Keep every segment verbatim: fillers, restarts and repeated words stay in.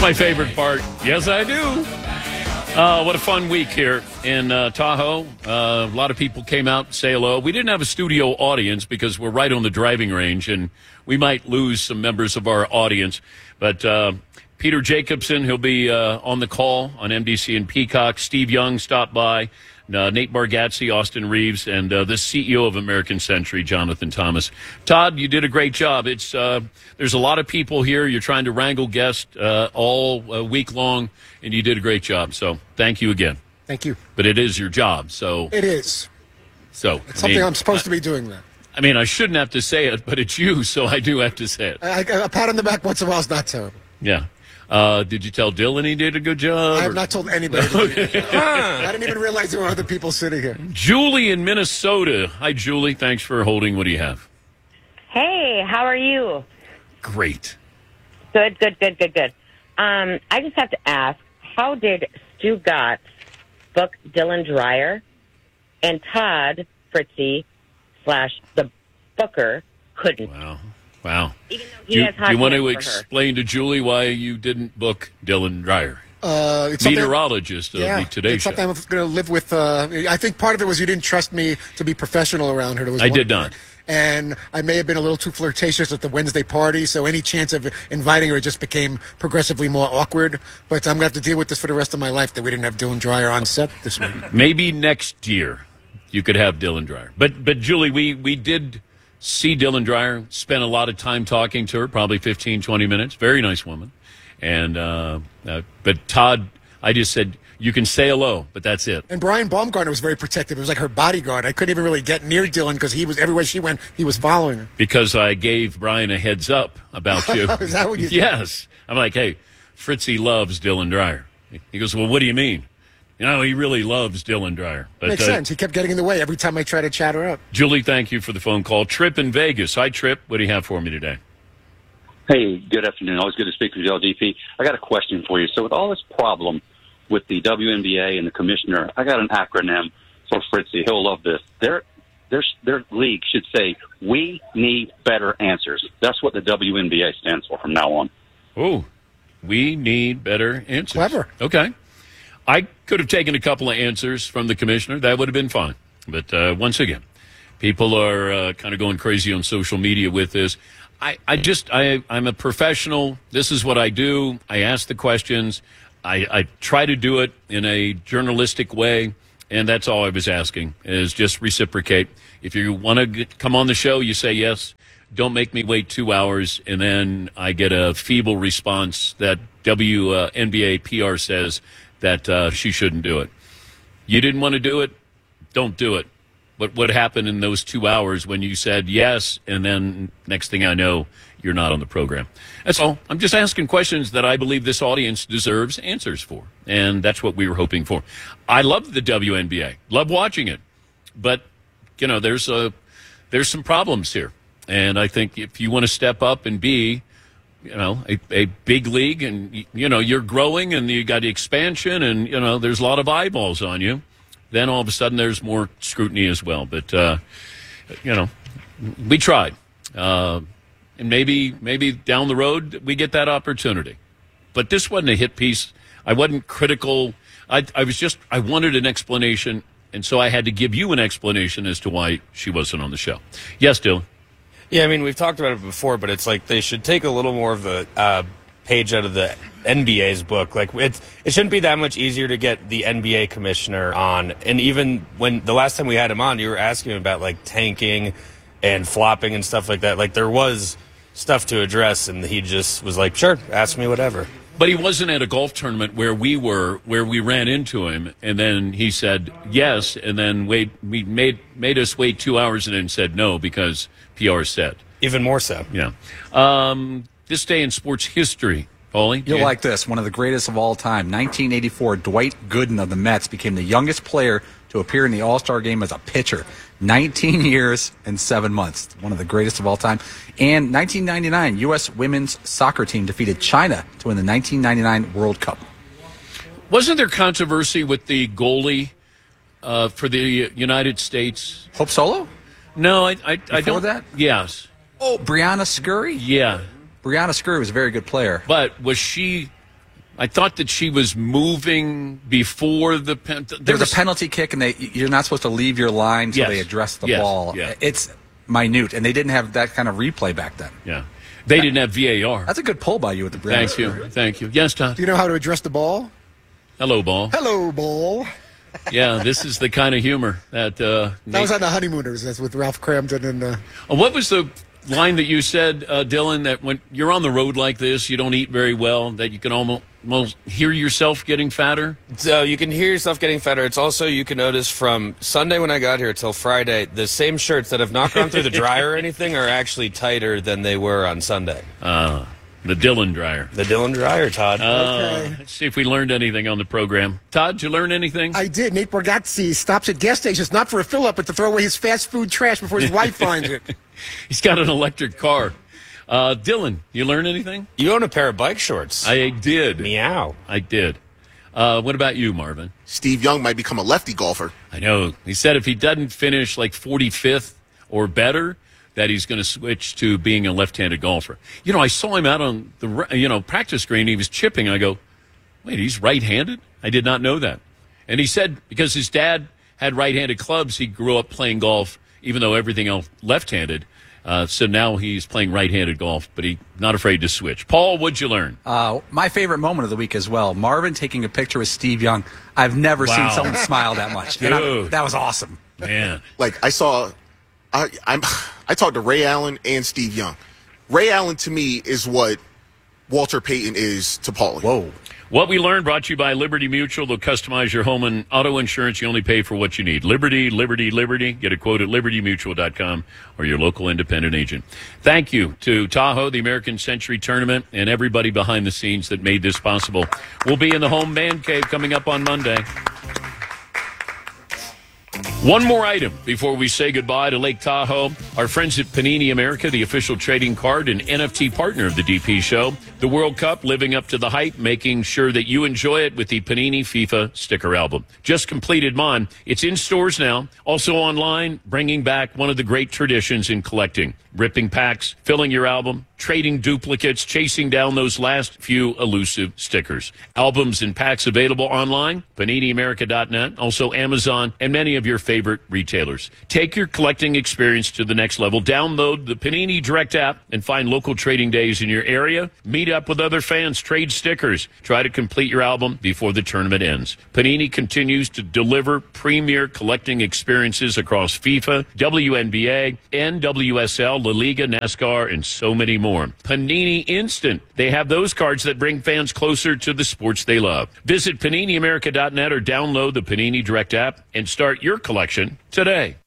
my favorite part. Yes, I do. Uh, what a fun week here in uh, Tahoe. Uh, a lot of people came out to say hello. We didn't have a studio audience because we're right on the driving range, and we might lose some members of our audience. But uh, Peter Jacobson, he'll be uh, on the call on M D C and Peacock. Steve Young stopped by. Uh, Nate Bargatze, Austin Reeves, and uh, the C E O of American Century, Jonathan Thomas. Todd, you did a great job. It's uh, there's a lot of people here. You're trying to wrangle guests uh, all uh, week long, and you did a great job. So thank you again. Thank you. But it is your job, so it is. So it's something I mean, I'm supposed to be doing. That. I mean, I shouldn't have to say it, but it's you, so I do have to say it. I, I, a pat on the back once in a while is not terrible. Yeah. Uh, did you tell Dylan he did a good job? I have or? not told anybody. Okay. I didn't even realize there were other people sitting here. Julie in Minnesota. Hi, Julie. Thanks for holding. What do you have? Hey, how are you? Great. Good, good, good, good, good. Um, I just have to ask, how did Stu Gotts book Dylan Dreyer and Todd Fritzy slash the booker couldn't? Wow. Wow. Even though he do you, has hot do you want to for explain her. to Julie why you didn't book Dylan Dreyer? Uh, it's Meteorologist of yeah, the Today it's Show. something I'm going to live with. Uh, I think part of it was you didn't trust me to be professional around her. There was I one did not. Part. And I may have been a little too flirtatious at the Wednesday party, so any chance of inviting her just became progressively more awkward. But I'm going to have to deal with this for the rest of my life, that we didn't have Dylan Dreyer on set this week. Maybe next year you could have Dylan Dreyer. But, but Julie, we, we did see Dylan Dreyer, spent a lot of time talking to her, probably fifteen, twenty minutes. Very nice woman. And uh, uh, But Todd, I just said, you can say hello, but that's it. And Brian Baumgartner was very protective. It was like her bodyguard. I couldn't even really get near Dylan because he was everywhere she went, he was following her. Because I gave Brian a heads up about you. Is that what you Yes. I'm like, hey, Fritzy loves Dylan Dreyer. He goes, well, what do you mean? You know, he really loves Dylan Dreyer. But, Makes uh, sense. He kept getting in the way every time I tried to chat her up. Julie, thank you for the phone call. Trip in Vegas. Hi, Trip. What do you have for me today? Hey, good afternoon. Always good to speak with you, L D P. I got a question for you. So with all this problem with the W N B A and the commissioner, I got an acronym for Fritzy. He'll love this. Their, their, their league should say, we need better answers. That's what the W N B A stands for from now on. Oh, we need better answers. Clever. Okay. I could have taken a couple of answers from the commissioner. That would have been fine. But uh, once again, people are uh, kind of going crazy on social media with this. I, I just, I, I'm a professional. This is what I do. I ask the questions. I, I try to do it in a journalistic way, and that's all I was asking, is just reciprocate. If you want to come on the show, you say yes. Don't make me wait two hours, and then I get a feeble response that W N B A P R says that uh, she shouldn't do it. You didn't want to do it? Don't do it. But what happened in those two hours when you said yes, and then next thing I know, you're not on the program? That's all. I'm just asking questions that I believe this audience deserves answers for, and that's what we were hoping for. I love the W N B A. Love watching it. But, you know, there's a, there's some problems here. And I think if you want to step up and be, you know, a, a big league, and, you know, you're growing and you got expansion and, you know, there's a lot of eyeballs on you, then all of a sudden there's more scrutiny as well. But, uh, you know, we tried. Uh, and maybe maybe down the road we get that opportunity. But this wasn't a hit piece. I wasn't critical. I, I was just, I wanted an explanation, and so I had to give you an explanation as to why she wasn't on the show. Yes, Dylan? Yeah, I mean, we've talked about it before, but it's like they should take a little more of the uh, page out of the N B A's book. Like, it's, it shouldn't be that much easier to get the N B A commissioner on. And even when the last time we had him on, you were asking him about, like, tanking and flopping and stuff like that. Like, there was stuff to address, and he just was like, sure, ask me whatever. But he wasn't at a golf tournament where we were, where we ran into him, and then he said yes, and then wait, we made made us wait two hours and then said no because P R said. Even more so. Yeah. Um, this day in sports history, Paulie. You'll yeah. like this. One of the greatest of all time. nineteen eighty-four, Dwight Gooden of the Mets became the youngest player to appear in the All-Star game as a pitcher. nineteen years and seven months. One of the greatest of all time. And nineteen ninety-nine, U S women's soccer team defeated China to win the nineteen ninety-nine World Cup. Wasn't there controversy with the goalie uh, for the United States? Hope Solo? No, I, I, I Before don't. that? Yes. Oh, Brianna Scurry? Yeah. Brianna Scurry was a very good player. But was she I thought that she was moving before the pen. There There's was a penalty kick, and they you're not supposed to leave your line until Yes. they address the Yes. ball. Yeah. It's minute, and they didn't have that kind of replay back then. Yeah, they didn't have V A R. That's a good pull by you with the Browns. Thank you, thank you. Yes, Todd. Do you know how to address the ball? Hello, ball. Hello, ball. Yeah, this is the kind of humor that. Uh, That was on the Honeymooners. That's with Ralph Cramden and. Uh, Uh, What was the line that you said, uh, Dylan, that when you're on the road like this, you don't eat very well, that you can almost, almost hear yourself getting fatter? So you can hear yourself getting fatter. It's also, you can notice from Sunday when I got here till Friday, the same shirts that have not gone through the dryer or anything are actually tighter than they were on Sunday. Uh, the Dylan dryer. The Dylan dryer, Todd. Uh, Okay. Let's see if we learned anything on the program. Todd, did you learn anything? I did. Nate Bargatze stops at gas stations not for a fill up, but to throw away his fast food trash before his wife finds it. He's got an electric car. Uh, Dylan, you learn anything? You own a pair of bike shorts. I did. Meow. I did. Uh, what about you, Marvin? Steve Young might become a lefty golfer. I know. He said if he doesn't finish like forty-fifth or better, that he's going to switch to being a left-handed golfer. You know, I saw him out on the you know practice green. He was chipping. I go, wait, he's right-handed? I did not know that. And he said because his dad had right-handed clubs, he grew up playing golf, even though everything else left-handed. Uh, so now he's playing right-handed golf, but he's not afraid to switch. Paul, what'd you learn? Uh, my favorite moment of the week as well, Marvin taking a picture with Steve Young. I've never Wow. seen someone smile that much. And I- Dude. that was awesome. Man. Like I saw, I I'm, I talked to Ray Allen and Steve Young. Ray Allen to me is what Walter Payton is to Paulie. Whoa. What we learned brought to you by Liberty Mutual. They'll customize your home and auto insurance. You only pay for what you need. Liberty, Liberty, Liberty. Get a quote at liberty mutual dot com or your local independent agent. Thank you to Tahoe, the American Century Tournament, and everybody behind the scenes that made this possible. We'll be in the home man cave coming up on Monday. One more item before we say goodbye to Lake Tahoe. Our friends at Panini America, the official trading card and N F T partner of the D P Show. The World Cup living up to the hype, making sure that you enjoy it with the Panini FIFA sticker album. Just completed mine. It's in stores now. Also online, bringing back one of the great traditions in collecting. Ripping packs, filling your album, trading duplicates, chasing down those last few elusive stickers. Albums and packs available online, panini america dot net, also Amazon, and many of your favorite retailers. Take your collecting experience to the next level. Download the Panini Direct app and find local trading days in your area. Meet up with other fans, trade stickers. Try to complete your album before the tournament ends. Panini continues to deliver premier collecting experiences across FIFA, W N B A, N W S L, La Liga, NASCAR, and so many more. Panini Instant. They have those cards that bring fans closer to the sports they love. Visit panini america dot net or download the Panini Direct app and start your collection today.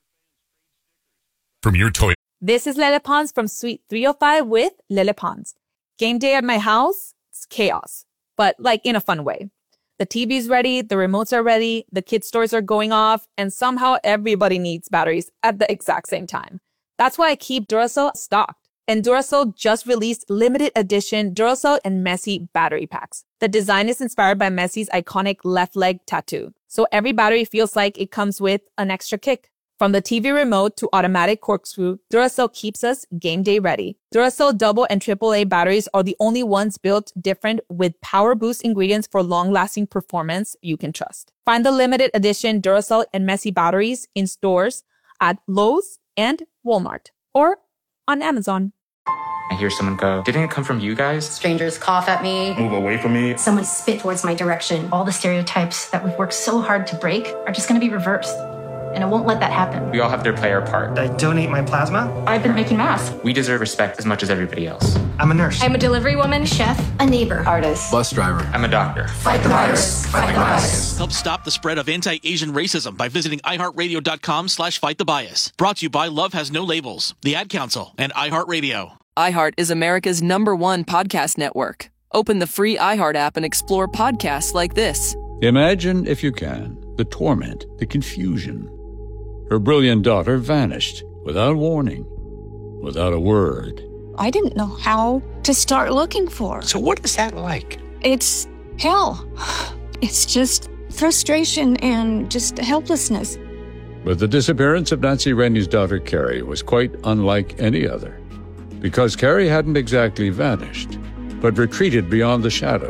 From your toy. This is Lele Pons from Suite three oh five with Lele Pons. Game day at my house, it's chaos, but like in a fun way. The T V's ready, the remotes are ready, the kids' toys are going off, and somehow everybody needs batteries at the exact same time. That's why I keep Duracell stocked. And Duracell just released limited edition Duracell and Messi battery packs. The design is inspired by Messi's iconic left leg tattoo. So every battery feels like it comes with an extra kick. From the T V remote to automatic corkscrew, Duracell keeps us game day ready. Duracell double and triple A batteries are the only ones built different with power boost ingredients for long-lasting performance you can trust. Find the limited edition Duracell and Messi batteries in stores at Lowe's and Walmart or on Amazon. I hear someone go, didn't it come from you guys? Strangers cough at me. Move away from me. Someone spit towards my direction. All the stereotypes that we've worked so hard to break are just going to be reversed. And I won't let that happen. We all have to play our part. I donate my plasma. I've been making masks. We deserve respect as much as everybody else. I'm a nurse. I'm a delivery woman, chef, a neighbor, artist, bus driver. I'm a doctor. Fight the virus. Fight the bias. Help stop the spread of anti-Asian racism by visiting iHeartRadio.com slash fight the bias. Brought to you by Love Has No Labels, the Ad Council, and iHeartRadio. iHeart is America's number one podcast network. Open the free iHeart app and explore podcasts like this. Imagine, if you can, the torment, the confusion. Her brilliant daughter vanished without warning, without a word. I didn't know how to start looking for her. So what is that like? It's hell. It's just frustration and just helplessness. But the disappearance of Nancy Rennie's daughter, Carrie, was quite unlike any other. Because Carrie hadn't exactly vanished, but retreated beyond the shadows,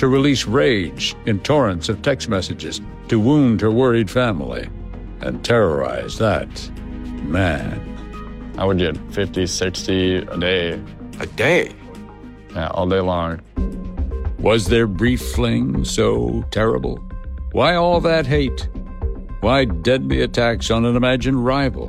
to release rage in torrents of text messages to wound her worried family and terrorize that man. I would get fifty, sixty a day. A day? Yeah, all day long. Was their brief fling so terrible? Why all that hate? Why deadly attacks on an imagined rival?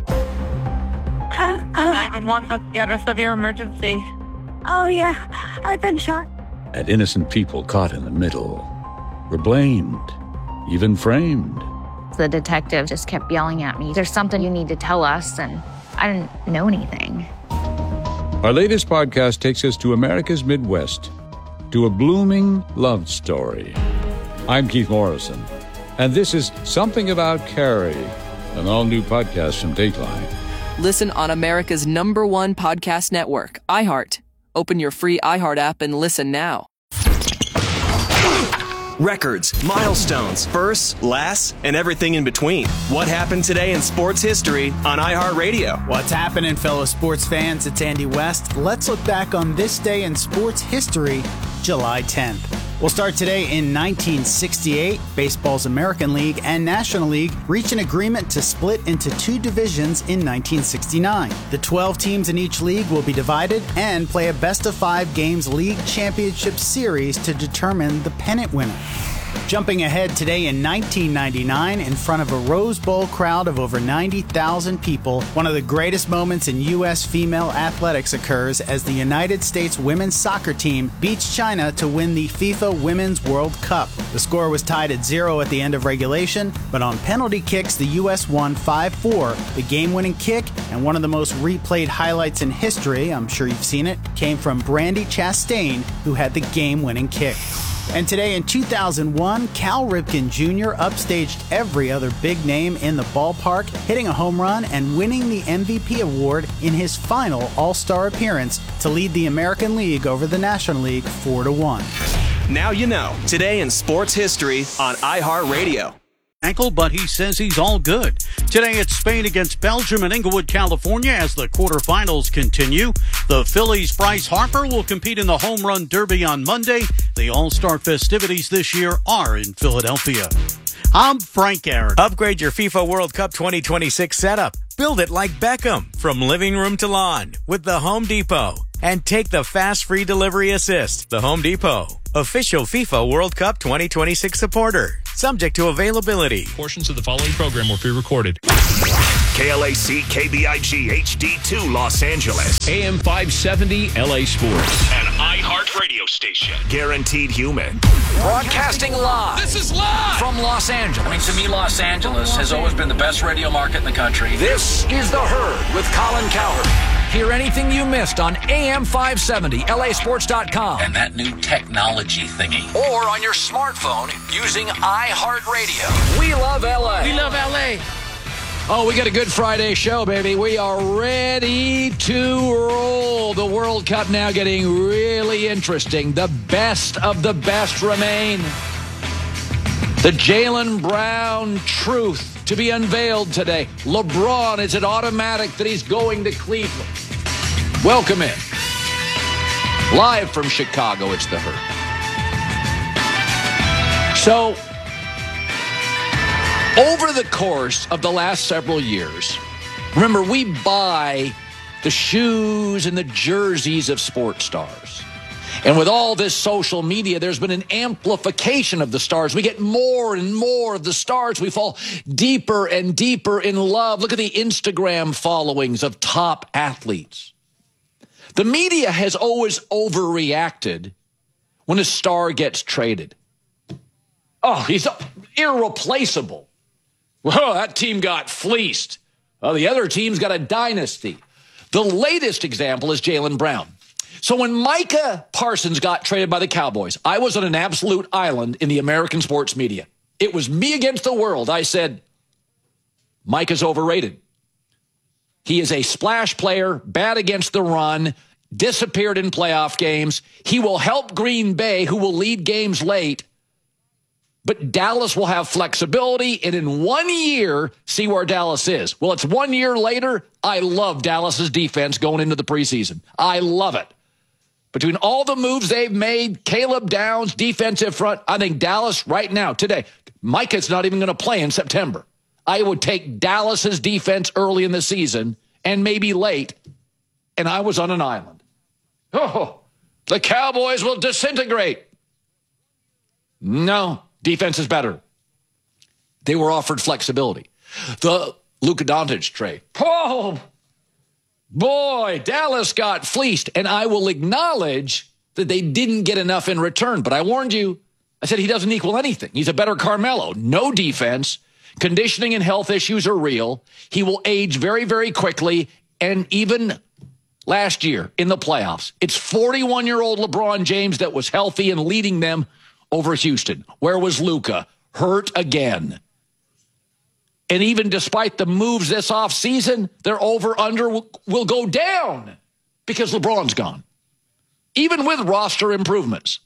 nine one one, what's the address of your emergency? Oh, yeah. I've been shot. And innocent people caught in the middle were blamed, even framed. The detective just kept yelling at me, "There's something you need to tell us," and I didn't know anything. Our latest podcast takes us to America's Midwest, to a blooming love story. I'm Keith Morrison, and this is Something About Carrie, an all-new podcast from Dateline. Listen on America's number one podcast network, iHeart. Open your free iHeart app and listen now. Records, milestones, firsts, lasts, and everything in between. What happened today in sports history on iHeartRadio? What's happening, fellow sports fans? It's Andy West. Let's look back on this day in sports history, July tenth. We'll start today in nineteen sixty-eight. Baseball's American League and National League reach an agreement to split into two divisions in nineteen sixty-nine. The twelve teams in each league will be divided and play a best-of-five games league championship series to determine the pennant winner. Jumping ahead today in nineteen ninety-nine, in front of a Rose Bowl crowd of over ninety thousand people, one of the greatest moments in U S female athletics occurs as the United States women's soccer team beats China to win the FIFA Women's World Cup. The score was tied at zero at the end of regulation, but on penalty kicks, the U S won five four. The game-winning kick, and one of the most replayed highlights in history, I'm sure you've seen it, came from Brandi Chastain, who had the game-winning kick. And today in two thousand one, Cal Ripken Junior upstaged every other big name in the ballpark, hitting a home run and winning the M V P award in his final All-Star appearance to lead the American League over the National League four to one. Now you know, today in sports history on iHeartRadio. Ankle, but he says he's all good. Today it's Spain against Belgium in Inglewood, California as the quarterfinals continue. The Phillies' Bryce Harper will compete in the Home Run Derby on Monday. The All-Star festivities this year are in Philadelphia. I'm Frank Aaron. Upgrade your FIFA World Cup twenty twenty-six setup. Build it like Beckham, from living room to lawn, with the Home Depot. And take the fast free delivery assist. The Home Depot, official FIFA World Cup twenty twenty-six supporter. Subject to availability. Portions of the following program were pre-recorded. K L A C K B I G H D two Los Angeles. A M five seventy L A Sports. An iHeart radio station. Guaranteed human. Broadcasting live. This is live. From Los Angeles. I mean, to me, Los Angeles has always been the best radio market in the country. This is The Herd with Colin Cowherd. Hear anything you missed on A M five seventy L A sports dot com. And that new technology thingy. Or on your smartphone using iHeartRadio. We love L A. We love L A. Oh, we got a good Friday show, baby. We are ready to roll. The World Cup now getting really interesting. The best of the best remain. The Jaylen Brown truth to be unveiled today. LeBron, is it automatic that he's going to Cleveland? Welcome in. Live from Chicago, it's The Herd. So, over the course of the last several years, remember, we buy the shoes and the jerseys of sports stars. And with all this social media, there's been an amplification of the stars. We get more and more of the stars. We fall deeper and deeper in love. Look at the Instagram followings of top athletes. The media has always overreacted when a star gets traded. Oh, he's irreplaceable. Well, that team got fleeced. Oh, the other team's got a dynasty. The latest example is Jaylen Brown. So when Micah Parsons got traded by the Cowboys, I was on an absolute island in the American sports media. It was me against the world. I said, Micah's overrated. He is a splash player, bad against the run, disappeared in playoff games. He will help Green Bay, who will lead games late. But Dallas will have flexibility, and in one year, see where Dallas is. Well, it's one year later. I love Dallas's defense going into the preseason. I love it. Between all the moves they've made, Caleb Downs, defensive front, I think Dallas right now, today, Micah's not even going to play in September. I would take Dallas's defense early in the season and maybe late, and I was on an island. Oh, the Cowboys will disintegrate. No, defense is better. They were offered flexibility. The Luka Doncic trade. Oh, boy, Dallas got fleeced, and I will acknowledge that they didn't get enough in return. But I warned you, I said he doesn't equal anything. He's a better Carmelo. No defense. Conditioning and health issues are real. He will age very, very quickly, and even last year in the playoffs, it's forty-one-year-old LeBron James that was healthy and leading them over Houston. Where was Luka? Hurt again. And even despite the moves this offseason, their over-under will, will go down because LeBron's gone, even with roster improvements.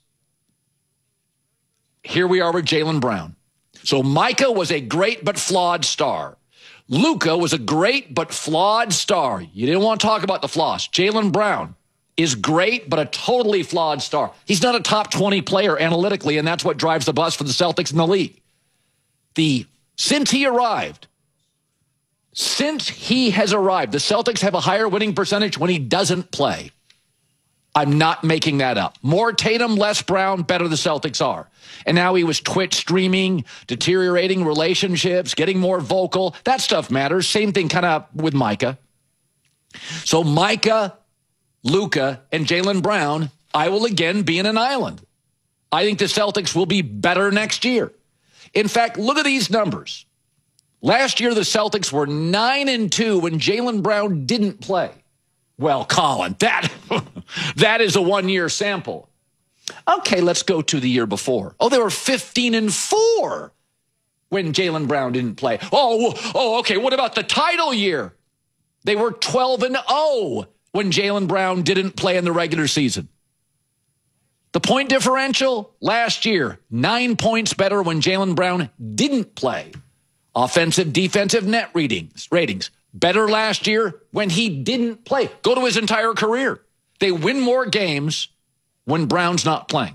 Here we are with Jaylen Brown. So Micah was a great but flawed star. Luka was a great but flawed star. You didn't want to talk about the flaws. Jaylen Brown is great but a totally flawed star. He's not a top twenty player analytically, and that's what drives the bus for the Celtics in the league. The Since he arrived, since he has arrived, the Celtics have a higher winning percentage when he doesn't play. I'm not making that up. More Tatum, less Brown, better the Celtics are. And now he was Twitch streaming, deteriorating relationships, getting more vocal. That stuff matters. Same thing kind of with Micah. So Micah, Luka, and Jaylen Brown, I will again be in an island. I think the Celtics will be better next year. In fact, look at these numbers. Last year, the Celtics were nine and two when Jaylen Brown didn't play. Well, Colin, that, that is a one-year sample. Okay, let's go to the year before. Oh, they were fifteen and four when Jaylen Brown didn't play. Oh, oh, okay, what about the title year? They were twelve and oh when Jaylen Brown didn't play in the regular season. The point differential last year, nine points better when Jaylen Brown didn't play. Offensive, defensive net ratings, ratings better last year when he didn't play. Go to his entire career. They win more games when Brown's not playing.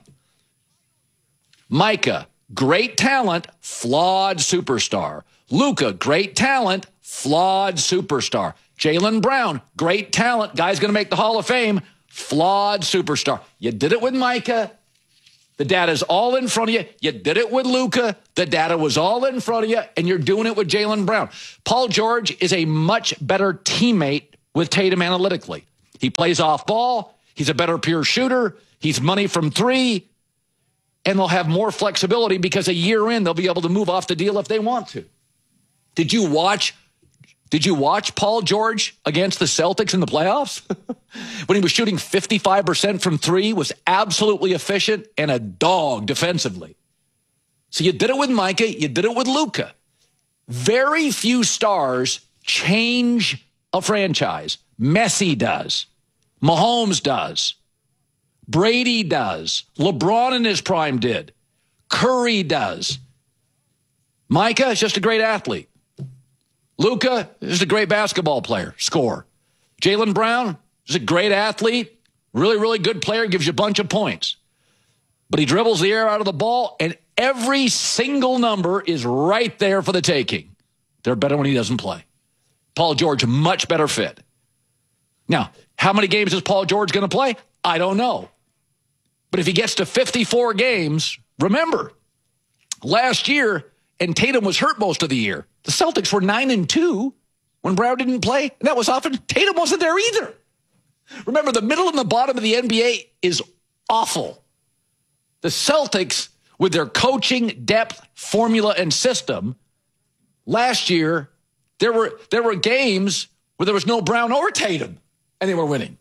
Micah, great talent, flawed superstar. Luka, great talent, flawed superstar. Jaylen Brown, great talent, guy's going to make the Hall of Fame, flawed superstar. You did it with Micah. The data's all in front of you. You did it with Luka. The data was all in front of you, and you're doing it with Jaylen Brown. Paul George is a much better teammate with Tatum analytically. He plays off ball. He's a better pure shooter. He's money from three. And they'll have more flexibility because a year in, they'll be able to move off the deal if they want to. Did you watch Did you watch Paul George against the Celtics in the playoffs? When he was shooting fifty-five percent from three, was absolutely efficient and a dog defensively. So you did it with Micah, you did it with Luka. Very few stars change a franchise. Messi does. Mahomes does. Brady does. LeBron in his prime did. Curry does. Micah is just a great athlete. Luka is a great basketball player, scorer. Jaylen Brown is a great athlete, really, really good player, gives you a bunch of points. But he dribbles the air out of the ball, and every single number is right there for the taking. They're better when he doesn't play. Paul George, much better fit. Now, how many games is Paul George going to play? I don't know. But if he gets to fifty-four games, remember, last year, and Tatum was hurt most of the year, the Celtics were nine and two when Brown didn't play. And that was often, Tatum wasn't there either. Remember, the middle and the bottom of the N B A is awful. The Celtics, with their coaching, depth, formula, and system, last year, there were, there were games where there was no Brown or Tatum, and they were winning.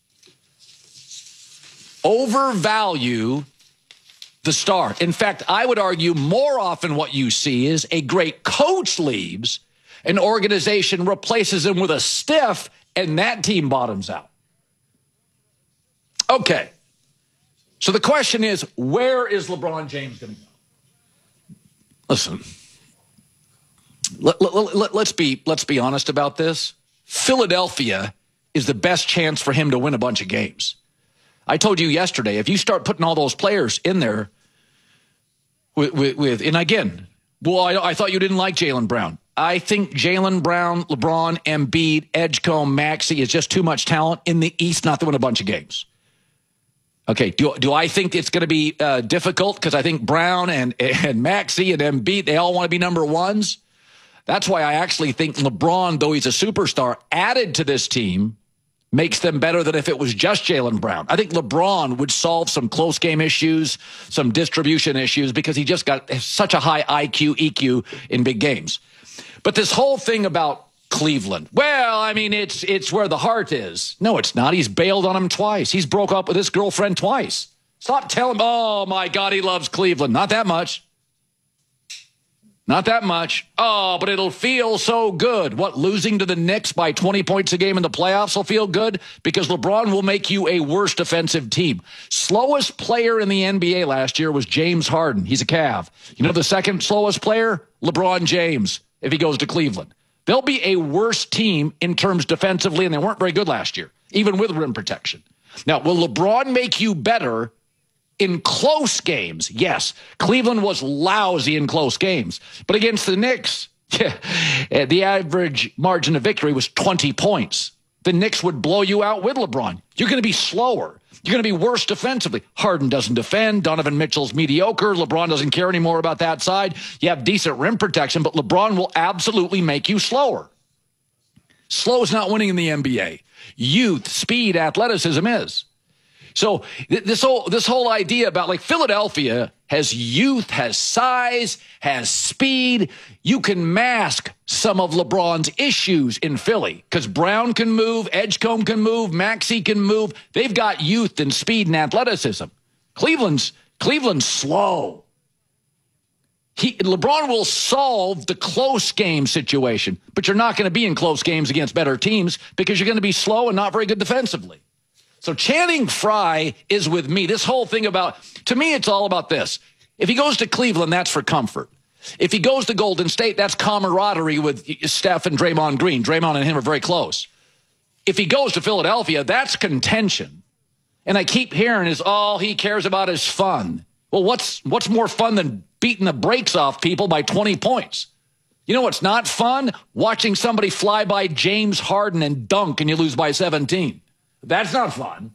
Overvalue the star. In fact, I would argue more often what you see is a great coach leaves, an organization replaces him with a stiff, and that team bottoms out. Okay. So the question is, where is LeBron James going to go? Listen, let, let, let, let's be, let's be honest about this. Philadelphia is the best chance for him to win a bunch of games. I told you yesterday, if you start putting all those players in there with, with, with and again, well, I, I thought you didn't like Jaylen Brown. I think Jaylen Brown, LeBron, Embiid, Edgecombe, Maxey is just too much talent in the East not to win a bunch of games. Okay, do, do I think it's going to be uh, difficult? Because I think Brown and, and Maxey and Embiid, they all want to be number ones. That's why I actually think LeBron, though he's a superstar, added to this team makes them better than if it was just Jaylen Brown. I think LeBron would solve some close game issues, some distribution issues, because he just got such a high I Q, E Q in big games. But this whole thing about Cleveland, well, I mean, it's it's where the heart is. No, it's not. He's bailed on him twice. He's broke up with his girlfriend twice. Stop telling him, oh, my God, he loves Cleveland. Not that much. Not that much. Oh, but it'll feel so good. What, losing to the Knicks by twenty points a game in the playoffs will feel good? Because LeBron will make you a worse defensive team. Slowest player in the N B A last year was James Harden. He's a Cav. You know the second slowest player? LeBron James, if he goes to Cleveland. They'll be a worse team in terms defensively, and they weren't very good last year, even with rim protection. Now, will LeBron make you better in close games? Yes. Cleveland was lousy in close games. But against the Knicks, yeah, the average margin of victory was twenty points. The Knicks would blow you out with LeBron. You're going to be slower. You're going to be worse defensively. Harden doesn't defend. Donovan Mitchell's mediocre. LeBron doesn't care anymore about that side. You have decent rim protection, but LeBron will absolutely make you slower. Slow is not winning in the N B A. Youth, speed, athleticism is. So th- this whole this whole idea about, like, Philadelphia has youth, has size, has speed. You can mask some of LeBron's issues in Philly because Brown can move, Edgecombe can move, Maxey can move. They've got youth and speed and athleticism. Cleveland's Cleveland's slow. He, LeBron will solve the close game situation, but you're not going to be in close games against better teams because you're going to be slow and not very good defensively. So Channing Frye is with me. This whole thing about, to me, it's all about this. If he goes to Cleveland, that's for comfort. If he goes to Golden State, that's camaraderie with Steph and Draymond Green. Draymond and him are very close. If he goes to Philadelphia, that's contention. And I keep hearing is all he cares about is fun. Well, what's what's more fun than beating the brakes off people by twenty points? You know what's not fun? Watching somebody fly by James Harden and dunk and you lose by seventeen. That's not fun.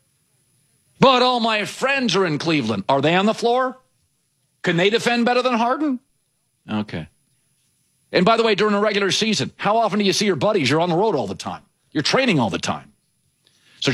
But all my friends are in Cleveland. Are they on the floor? Can they defend better than Harden? Okay. And by the way, during a regular season, how often do you see your buddies? You're on the road all the time. You're training all the time.